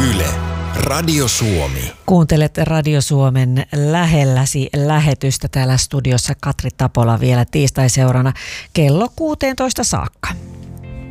Yle, Radio Suomi. Kuuntelet Radio Suomen lähelläsi lähetystä täällä studiossa Katri Tapola vielä tiistai-seurana kello 16 saakka.